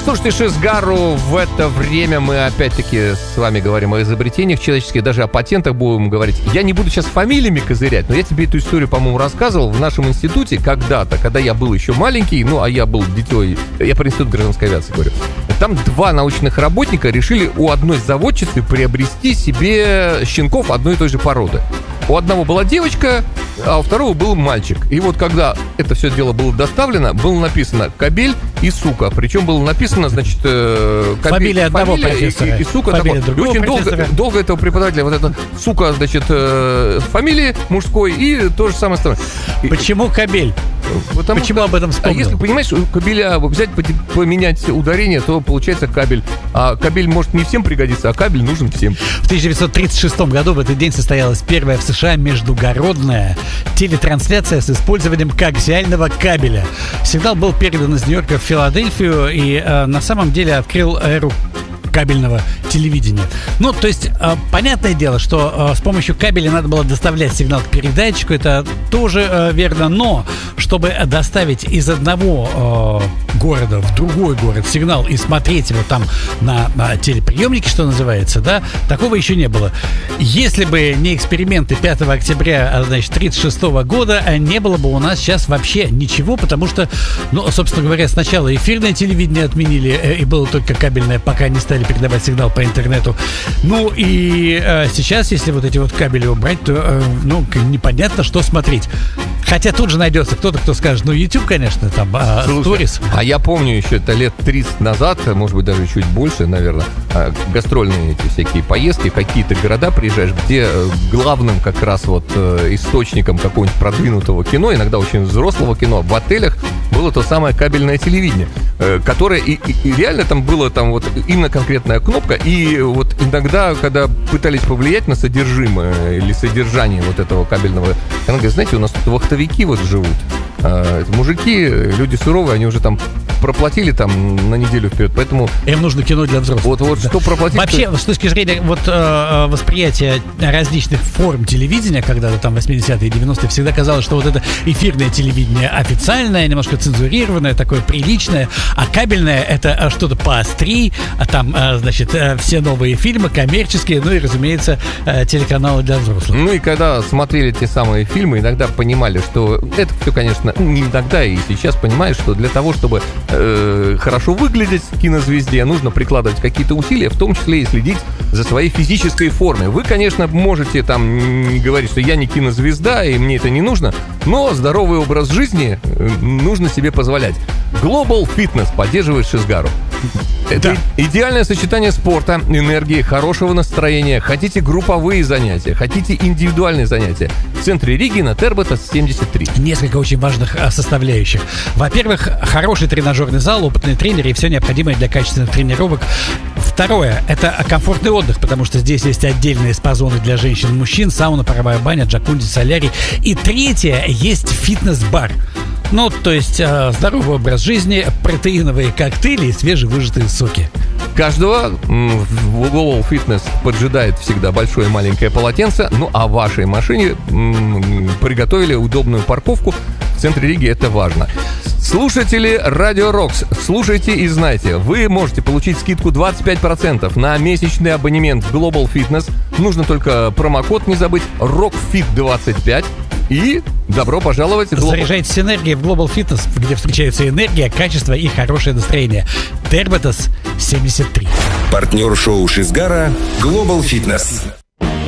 слушайте Шизгару. В это время мы опять-таки с вами говорим о изобретениях человеческих, даже о патентах будем говорить. Я не буду сейчас фамилиями козырять, но я тебе эту историю, по-моему, рассказывал. В нашем институте когда-то, когда я был еще маленький, ну, а я был дитей, я про институт гражданской авиации говорю, там два научных работника решили у одной заводчицы приобрести себе щенков одной и той же породы. У одного была девочка, а у второго был мальчик. И вот когда это все дело было доставлено, было написано «кобель» и «сука». Причем было написано, значит, фамилия одного профессора и «сука». И очень долго этого преподавателя, вот эта «сука», значит, фамилии мужской и то же самое. Почему «кобель»? Почему об этом вспомнил? А если, понимаешь, у кабеля взять, поменять ударение, то получается кабель. А кабель может не всем пригодиться, а кабель нужен всем. В 1936 году в этот день состоялась первая в США междугородная телетрансляция с использованием коаксиального кабеля. Сигнал был передан из Нью-Йорка в Филадельфию и на самом деле открыл эру кабельного телевидения. Ну, то есть, понятное дело, что с помощью кабеля надо было доставлять сигнал к передатчику, это тоже верно, но чтобы доставить из одного города в другой город сигнал и смотреть его там на телеприемнике, что называется, да, такого еще не было. Если бы не эксперименты 5 октября, значит, 1936 года, не было бы у нас сейчас вообще ничего, потому что, ну, собственно говоря, сначала эфирное телевидение отменили, и было только кабельное, пока не стали передавать сигнал по интернету. Ну и сейчас, если вот эти вот кабели убрать, то, ну, непонятно, что смотреть. Хотя тут же найдется кто-то, кто скажет, ну, YouTube, конечно, там, сторис. А я помню еще это лет 30 назад, может быть, даже чуть больше, наверное, гастрольные эти всякие поездки, в какие-то города приезжаешь, где главным как раз вот источником какого-нибудь продвинутого кино, иногда очень взрослого кино, в отелях было то самое кабельное телевидение, которое и реально там было там вот именно конкретная кнопка, и вот иногда, когда пытались повлиять на содержимое или содержание вот этого кабельного канала, знаете, у нас тут вахтовики вот живут, мужики, люди суровые, они уже там проплатили там на неделю вперед, поэтому... Им нужно кино для взрослых. Вот, да. Что проплатить... Вообще, с точки зрения вот восприятия различных форм телевидения, когда-то там 80-е и 90-е, всегда казалось, что вот это эфирное телевидение официальное, немножко цензурированное, такое приличное, а кабельное — это что-то поострей, а там, значит, все новые фильмы коммерческие, ну и, разумеется, телеканалы для взрослых. Ну и когда смотрели те самые фильмы, иногда понимали, что это все, конечно, не иногда, и сейчас понимаешь, что для того, чтобы хорошо выглядеть кинозвезде, нужно прикладывать какие-то усилия, в том числе и следить за своей физической формой. Вы, конечно, можете там говорить, что я не кинозвезда, и мне это не нужно, но здоровый образ жизни нужно себе позволять. Global Fitness поддерживает Шизгару. Это идеальное сочетание спорта, энергии, хорошего настроения. Хотите групповые занятия, хотите индивидуальные занятия. В центре Риги на Тербота 73. Несколько очень важных составляющих. Во-первых, хороший тренажерный зал, опытные тренеры и все необходимое для качественных тренировок. Второе, это комфортный отдых, потому что здесь есть отдельные спа-зоны для женщин и мужчин, сауна, паровая баня, джакузи, солярий. И третье, есть фитнес-бар. Ну, то есть здоровый образ жизни, протеиновые коктейли и свежевыжатые соки. Каждого в Global Fitness поджидает всегда большое и маленькое полотенце. Ну, а в вашей машине приготовили удобную парковку. В центре Риги это важно. Слушатели Радио Рокс, слушайте и знайте, вы можете получить скидку 25% на месячный абонемент в Global Fitness. Нужно только промокод не забыть, ROCKFIT25. И добро пожаловать в Заряжайтесь энергией в Global Fitness, где встречаются энергия, качество и хорошее настроение. Терботас 73. Партнер шоу Шизгара Global Fitness.